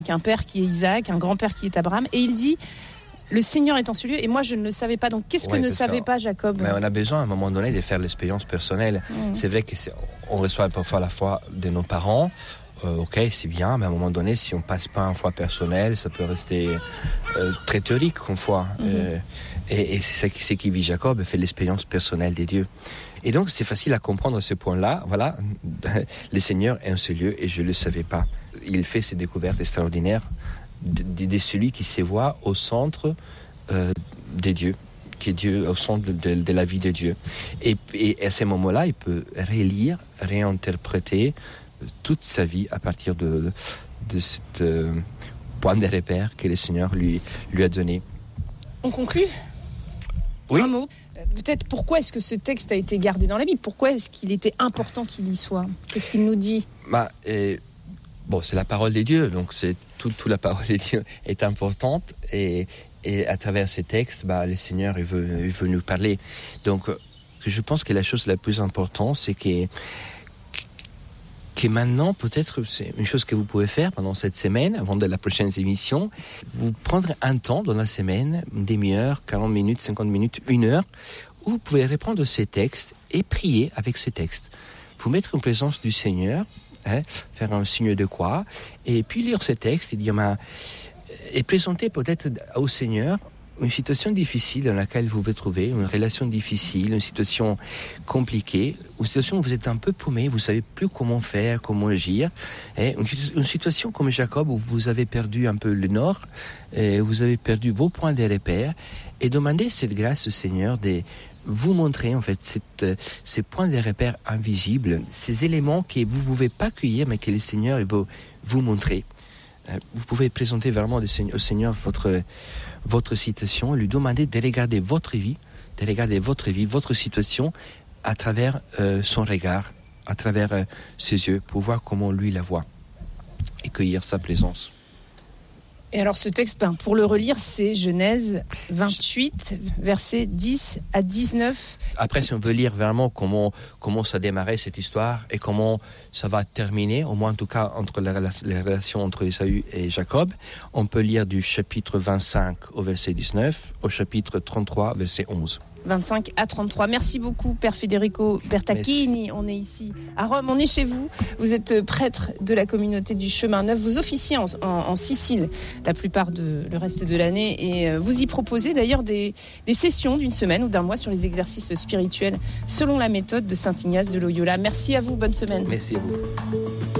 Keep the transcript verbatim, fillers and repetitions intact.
un père qui est Isaac, un grand-père qui est Abraham, et il dit le Seigneur est en ce lieu, et moi je ne le savais pas. Donc qu'est-ce que ouais, ne savait pas Jacob? Mais on a besoin à un moment donné de faire l'expérience personnelle. Mmh. C'est vrai qu'on reçoit parfois la foi de nos parents, euh, ok, c'est bien, mais à un moment donné, si on passe pas en foi personnelle, ça peut rester euh, très théorique comme foi. Mmh. Euh, et, et c'est ce qui vit Jacob, fait l'expérience personnelle des dieux. Et donc c'est facile à comprendre à ce point-là. Voilà, le Seigneur est en ce lieu et je ne le savais pas. Il fait ces découvertes extraordinaires de, de, de celui qui se voit au centre euh, des dieux, qui est Dieu, au centre de, de, de la vie de Dieu. Et, et à ces moments-là, il peut relire, réinterpréter toute sa vie à partir de, de ce euh, point de repère que le Seigneur lui, lui a donné. On conclut ? Oui. Un mot. Peut-être pourquoi est-ce que ce texte a été gardé dans la Bible? Pourquoi est-ce qu'il était important qu'il y soit? Qu'est-ce qu'il nous dit? bah, et, bon, c'est la parole des dieux, donc c'est, toute tout la parole des dieux est importante. Et, et à travers ces textes, bah, le Seigneur il veut, il veut nous parler. Donc je pense que la chose la plus importante, c'est que, que maintenant, peut-être, c'est une chose que vous pouvez faire pendant cette semaine, avant de la prochaine émission, vous prendre un temps dans la semaine, une demi-heure, quarante minutes, cinquante minutes, une heure, où vous pouvez reprendre ces textes et prier avec ces textes. Vous mettre en présence du Seigneur, hein, faire un signe de croix, et puis lire ces textes et dire, bah, et présenter peut-être au Seigneur une situation difficile dans laquelle vous vous trouvez, une relation difficile, une situation compliquée, une situation où vous êtes un peu paumé, vous ne savez plus comment faire, comment agir. Et une situation comme Jacob où vous avez perdu un peu le nord, et vous avez perdu vos points de repère, et demandez cette grâce au Seigneur de vous montrer en fait cette, ces points de repère invisibles, ces éléments que vous ne pouvez pas cueillir, mais que le Seigneur il veut vous montrer. Vous pouvez présenter vraiment au Seigneur votre, votre situation, lui demander de regarder votre vie, de regarder votre vie, votre situation à travers euh, son regard, à travers euh, ses yeux, pour voir comment lui la voit et cueillir sa présence. Et alors ce texte, ben, pour le relire, c'est Genèse vingt-huit, versets dix à dix-neuf. Après, si on veut lire vraiment comment, comment ça a démarré cette histoire et comment ça va terminer, au moins en tout cas entre la, la, la relation entre Ésaü et Jacob, on peut lire du chapitre vingt-cinq au verset dix-neuf au chapitre trente-trois, verset onze. vingt-cinq à trente-trois. Merci beaucoup, Père Federico Bertacchini. Merci. On est ici à Rome, on est chez vous. Vous êtes prêtre de la communauté du Chemin Neuf. Vous officiez en, en, en Sicile la plupart de le reste de l'année et vous y proposez d'ailleurs des, des sessions d'une semaine ou d'un mois sur les exercices spirituels selon la méthode de Saint Ignace de Loyola. Merci à vous, bonne semaine. Merci à vous.